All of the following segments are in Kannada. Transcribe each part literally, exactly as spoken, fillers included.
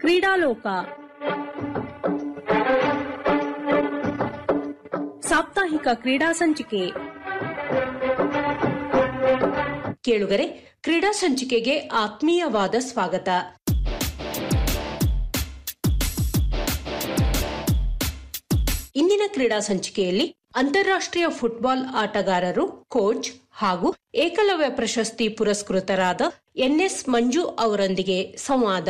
ಕ್ರೀಡಾಲೋಕ ಸಾಪ್ತಾಹಿಕ ಕ್ರೀಡಾ ಸಂಚಿಕೆ. ಕೇಳುಗರೆ, ಕ್ರೀಡಾ ಸಂಚಿಕೆಗೆ ಆತ್ಮೀಯವಾದ ಸ್ವಾಗತ. ಇಂದಿನ ಕ್ರೀಡಾ ಸಂಚಿಕೆಯಲ್ಲಿ ಅಂತಾರಾಷ್ಟ್ರೀಯ ಫುಟ್ಬಾಲ್ ಆಟಗಾರರು, ಕೋಚ್ ಹಾಗೂ ಏಕಲವ್ಯ ಪ್ರಶಸ್ತಿ ಪುರಸ್ಕೃತರಾದ ಎನ್ ಎಸ್ ಮಂಜು ಅವರೊಂದಿಗೆ ಸಂವಾದ.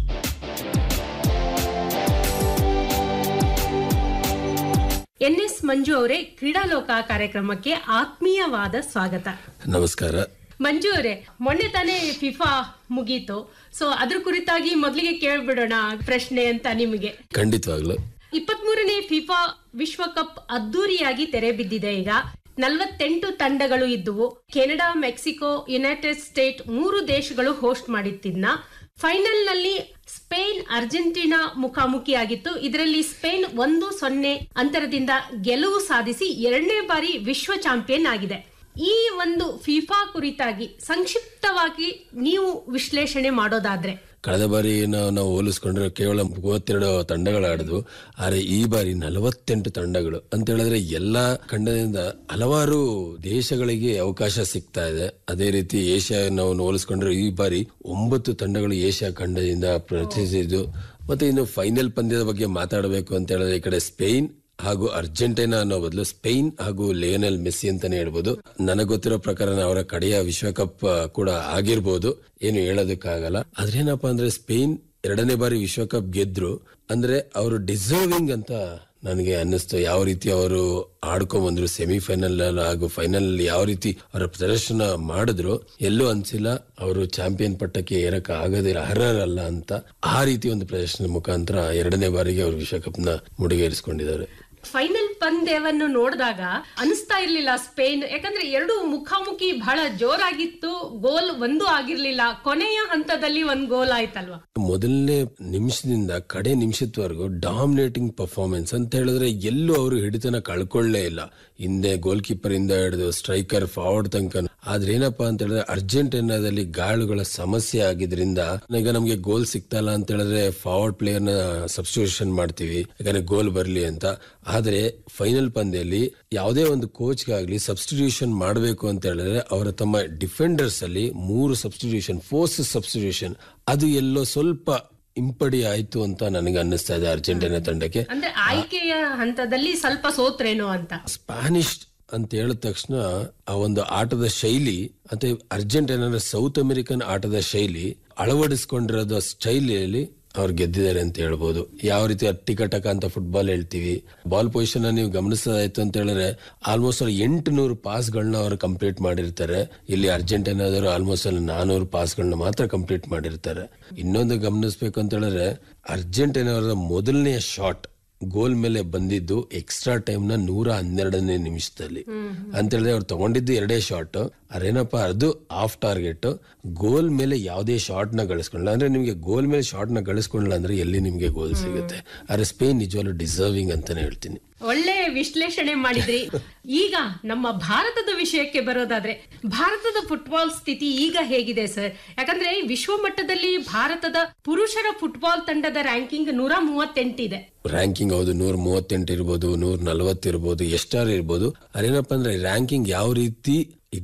ಎನ್ ಎಸ್ ಮಂಜು ಅವರೇ, ಕ್ರೀಡಾಲೋಕ ಕಾರ್ಯಕ್ರಮಕ್ಕೆ ಆತ್ಮೀಯವಾದ ಸ್ವಾಗತ. ನಮಸ್ಕಾರ. ಮಂಜು ಅವರೇ, ಮೊನ್ನೆ ತಾನೇ ಫಿಫಾ ಮುಗೀತು. ಸೊ ಅದ್ರ ಕುರಿತಾಗಿ ಮೊದಲಿಗೆ ಕೇಳ್ಬಿಡೋಣ ಪ್ರಶ್ನೆ ಅಂತ ನಿಮಗೆ. ಖಂಡಿತವಾಗ್ಲು ಇಪ್ಪತ್ತ್ ಮೂರನೇ ಫಿಫಾ ವಿಶ್ವಕಪ್ ಅದ್ದೂರಿಯಾಗಿ ತೆರೆ ಬಿದ್ದಿದೆ. ಈಗ ನಲವತ್ತೆಂಟು ತಂಡಗಳು ಇದ್ದುವು. ಕೆನಡಾ, ಮೆಕ್ಸಿಕೋ, ಯುನೈಟೆಡ್ ಸ್ಟೇಟ್ ಮೂರು ದೇಶಗಳು ಹೋಸ್ಟ್ ಮಾಡಿತ್ತಿದ್ನ. ಫೈನಲ್ ನಲ್ಲಿ ಸ್ಪೇನ್ ಅರ್ಜೆಂಟೀನಾ ಮುಖಾಮುಖಿಯಾಗಿತ್ತು. ಇದರಲ್ಲಿ ಸ್ಪೇನ್ ಒಂದು ಸೊನ್ನೆ ಅಂತರದಿಂದ ಗೆಲುವು ಸಾಧಿಸಿ ಎರಡನೇ ಬಾರಿ ವಿಶ್ವ ಚಾಂಪಿಯನ್ ಆಗಿದೆ. ಈ ಒಂದು ಫಿಫಾ ಕುರಿತಾಗಿ ಸಂಕ್ಷಿಪ್ತವಾಗಿ ನೀವು ವಿಶ್ಲೇಷಣೆ ಮಾಡೋದಾದ್ರೆ? ಕಳೆದ ಬಾರಿ ನಾವು ನಾವು ಹೋಲಿಸ್ಕೊಂಡ್ರೆ ಕೇವಲ ಮೂವತ್ತೆರಡು ತಂಡಗಳು ಆಡಿದ್ವು. ಆದ್ರೆ ಈ ಬಾರಿ ನಲವತ್ತೆಂಟು ತಂಡಗಳು ಅಂತ ಹೇಳಿದ್ರೆ ಎಲ್ಲಾ ಖಂಡದಿಂದ ಹಲವಾರು ದೇಶಗಳಿಗೆ ಅವಕಾಶ ಸಿಗ್ತಾ ಇದೆ. ಅದೇ ರೀತಿ ಏಷ್ಯಾ ನಾವು ಹೋಲಿಸ್ಕೊಂಡ್ರೆ ಈ ಬಾರಿ ಒಂಬತ್ತು ತಂಡಗಳು ಏಷ್ಯಾ ಖಂಡದಿಂದ ಪ್ರತಿನಿಧಿಸಿದ್ದು. ಮತ್ತೆ ಇನ್ನು ಫೈನಲ್ ಪಂದ್ಯದ ಬಗ್ಗೆ ಮಾತಾಡಬೇಕು ಅಂತ ಹೇಳಿದ್ರೆ ಈ ಕಡೆ ಸ್ಪೇನ್ ಹಾಗೂ ಅರ್ಜೆಂಟೈನಾ ಅನ್ನೋ ಬದಲು ಸ್ಪೇನ್ ಹಾಗೂ ಲಿಯೋನೆಲ್ ಮೆಸ್ಸಿ ಅಂತಾನೆ ಹೇಳ್ಬೋದು. ನನಗೆ ಗೊತ್ತಿರೋ ಪ್ರಕಾರ ಅವರ ಕಡೆಯ ವಿಶ್ವಕಪ್ ಕೂಡ ಆಗಿರ್ಬೋದು, ಏನು ಹೇಳೋದಕ್ಕಾಗಲ್ಲ. ಆದ್ರೇನಪ್ಪಾ ಅಂದ್ರೆ ಸ್ಪೇನ್ ಎರಡನೇ ಬಾರಿ ವಿಶ್ವಕಪ್ ಗೆದ್ರು ಅಂದ್ರೆ ಅವರು ಡಿಸರ್ವಿಂಗ್ ಅಂತ ನನಗೆ ಅನ್ನಿಸ್ತು. ಯಾವ ರೀತಿ ಅವರು ಆಡ್ಕೊಂಡ್ ಬಂದ್ರು ಸೆಮಿಫೈನಲ್ ಹಾಗೂ ಫೈನಲ್ ಯಾವ ರೀತಿ ಅವರ ಪ್ರದರ್ಶನ ಮಾಡಿದ್ರು, ಎಲ್ಲೂ ಅನ್ಸಿಲ್ಲ ಅವರು ಚಾಂಪಿಯನ್ ಪಟ್ಟಕ್ಕೆ ಏರಕ್ಕೆ ಆಗದೇ ಅರ್ಹರಲ್ಲ ಅಂತ. ಆ ರೀತಿ ಒಂದು ಪ್ರದರ್ಶನ ಮುಖಾಂತರ ಎರಡನೇ ಬಾರಿಗೆ ಅವರು ವಿಶ್ವಕಪ್ ನ ಮುಡಿಗೇರಿಸಿಕೊಂಡಿದ್ದಾರೆ. ಫೈನಲ್ ಪಂದ್ಯವನ್ನು ನೋಡಿದಾಗ ಅನಿಸ್ತಾ ಇರ್ಲಿಲ್ಲ ಸ್ಪೇನ್, ಯಾಕಂದ್ರೆ ಎರಡು ಮುಖಾಮುಖಿ ಬಹಳ ಜೋರಾಗಿತ್ತು. ಗೋಲ್ ಒಂದು ಆಗಿರ್ಲಿಲ್ಲ. ಕೊನೆಯ ಹಂತದಲ್ಲಿ ಒಂದ್ ಗೋಲ್ ಆಯ್ತಲ್ವಾ? ಮೊದಲನೇ ನಿಮಿಷದಿಂದ ಕಡೆ ನಿಮಿಷದವರೆಗೂ ಡಾಮಿನೇಟಿಂಗ್ ಪರ್ಫಾರ್ಮೆನ್ಸ್ ಅಂತ ಹೇಳಿದ್ರೆ ಎಲ್ಲೂ ಅವರು ಹಿಡಿತನ ಕಳ್ಕೊಳ್ಳೇ ಇಲ್ಲ. ಹಿಂದೆ ಗೋಲ್ ಕೀಪರ್ ಇಂದ ಹಿಡಿದು ಸ್ಟ್ರೈಕರ್ ಫಾರ್ವರ್ಡ್ ತನಕ. ಆದ್ರೆ ಏನಪ್ಪಾ ಅಂತ ಹೇಳಿದ್ರೆ ಅರ್ಜೆಂಟೀನಾದಲ್ಲಿ ಗಾಳುಗಳ ಸಮಸ್ಯೆ ಆಗಿದ್ರಿಂದ ಈಗ ನಮ್ಗೆ ಗೋಲ್ ಸಿಗ್ತಾ ಇಲ್ಲ ಅಂತ ಹೇಳಿದ್ರೆ ಫಾರ್ವರ್ಡ್ ಪ್ಲೇಯರ್ ನ ಸಬ್ಸ್ಟಿಟ್ಯೂಷನ್ ಮಾಡ್ತೀವಿ ಯಾಕಂದ್ರೆ ಗೋಲ್ ಬರ್ಲಿ ಅಂತ. ಆದ್ರೆ ಫೈನಲ್ ಪಂದ್ಯದಲ್ಲಿ ಯಾವುದೇ ಒಂದು ಕೋಚ್ ಗಾಗ್ಲಿ ಸಬ್ಸ್ಟಿಟ್ಯೂಷನ್ ಮಾಡಬೇಕು ಅಂತ ಹೇಳಿದ್ರೆ ಅವರ ತಮ್ಮ ಡಿಫೆಂಡರ್ಸ್ ಅಲ್ಲಿ ಮೂರು ಸಬ್ಸ್ಟಿಟ್ಯೂಷನ್ ಫೋರ್ಸ್ ಸಬ್ಸ್ಟಿಟ್ಯೂಷನ್ ಅದು ಎಲ್ಲೋ ಸ್ವಲ್ಪ ಇಂಪಡಿ ಆಯ್ತು ಅಂತ ನನಗೆ ಅನ್ನಿಸ್ತಾ ಇದೆ ಅರ್ಜೆಂಟೀನಾ ತಂಡಕ್ಕೆ. ಅಂದ್ರೆ ಆಯ್ಕೆಯ ಹಂತದಲ್ಲಿ ಸ್ವಲ್ಪ ಸೋತ್ರೇನೋ ಅಂತ. ಸ್ಪ್ಯಾನಿಷ್ ಅಂತ ಹೇಳಿದ ತಕ್ಷಣ ಆ ಒಂದು ಆಟದ ಶೈಲಿ ಮತ್ತೆ ಅರ್ಜೆಂಟೀನಾ ಸೌತ್ ಅಮೆರಿಕನ್ ಆಟದ ಶೈಲಿ ಅಳವಡಿಸಿಕೊಂಡಿರೋದು ಸ್ಟೈಲಿಯಲ್ಲಿ ಅವ್ರು ಗೆದ್ದಿದ್ದಾರೆ ಅಂತ ಹೇಳ್ಬೋದು. ಯಾವ ರೀತಿ ಅಟ್ಟಿಕಟಕ ಅಂತ ಫುಟ್ಬಾಲ್ ಹೇಳ್ತೀವಿ, ಬಾಲ್ ಪೊಸಿಷನ್ ನೀವು ಗಮನಿಸೋದಾಯ್ತು ಅಂತ ಹೇಳಿದ್ರೆ ಆಲ್ಮೋಸ್ಟ್ ಅಲ್ಲಿ ಎಂಟು ನೂರು ಪಾಸ್ ಗಳನ್ನ ಅವರು ಕಂಪ್ಲೀಟ್ ಮಾಡಿರ್ತಾರೆ. ಇಲ್ಲಿ ಅರ್ಜೆಂಟೀನಾದವರು ಆಲ್ಮೋಸ್ಟ್ ಅಲ್ಲಿ ನಾನೂರು ಪಾಸ್ ಗಳನ್ನ ಮಾತ್ರ ಕಂಪ್ಲೀಟ್ ಮಾಡಿರ್ತಾರೆ. ಇನ್ನೊಂದು ಗಮನಿಸಬೇಕು ಅಂತ ಹೇಳಿದ್ರೆ ಅರ್ಜೆಂಟೀನಾ ಅವರ ಮೊದಲನೆಯ ಶಾಟ್ ಗೋಲ್ ಮೇಲೆ ಬಂದಿದ್ದು ಎಕ್ಸ್ಟ್ರಾ ಟೈಮ್ ನ ನೂರ ಹನ್ನೆರಡನೇ ನಿಮಿಷದಲ್ಲಿ ಅಂತ ಹೇಳಿದ್ರೆ ಅವ್ರು ತಗೊಂಡಿದ್ದು ಎರಡೇ ಶಾಟ್. ಅದೇನಪ್ಪ ಅದು ಆಫ್ ಟಾರ್ಗೆಟ್. ಗೋಲ್ ಮೇಲೆ ಯಾವುದೇ ಶಾಟ್ ನ ಗಳಿಸ್ಕೊಳ್ಳಲ್ಲ. ಅಂದ್ರೆ ನಿಮ್ಗೆ ಗೋಲ್ ಮೇಲೆ ಶಾಟ್ ನ ಗಳಿಸ್ಕೊಳ್ಳಲ್ಲ ಅಂದ್ರೆ ಎಲ್ಲಿ ನಿಮ್ಗೆ ಗೋಲ್ ಸಿಗುತ್ತೆ. ಆದ್ರೆ ಸ್ಪೇನ್ ನಿಜವಾಗ್ಲೂ ಡಿಸರ್ವಿಂಗ್ ಅಂತಾನೆ ಹೇಳ್ತೀನಿ. ಒಳ್ಳೆ ವಿಶ್ಲೇಷಣೆ ಮಾಡಿದ್ರಿ. ಈಗ ನಮ್ಮ ಭಾರತದ ವಿಷಯಕ್ಕೆ ಬರೋದಾದ್ರೆ ಭಾರತದ ಫುಟ್ಬಾಲ್ ಸ್ಥಿತಿ ಈಗ ಹೇಗಿದೆ ಸರ್? ಯಾಕಂದ್ರೆ ವಿಶ್ವ ಮಟ್ಟದಲ್ಲಿ ಭಾರತದ ಪುರುಷರ ಫುಟ್ಬಾಲ್ ತಂಡದ ರ್ಯಾಂಕಿಂಗ್ ನೂರ ಮೂವತ್ತೆಂಟಿದೆ. ರ್ಯಾಂಕಿಂಗ್ ಹೌದು, ನೂರ ಮೂವತ್ತೆಂಟು ಇರ್ಬೋದು, ನೂರ ನಲ್ವತ್ತು ಇರ್ಬೋದು, ಎಷ್ಟಾರು ಇರ್ಬೋದು. ಅದೇನಪ್ಪ ಅಂದ್ರೆ ರ್ಯಾಂಕಿಂಗ್ ಯಾವ ರೀತಿ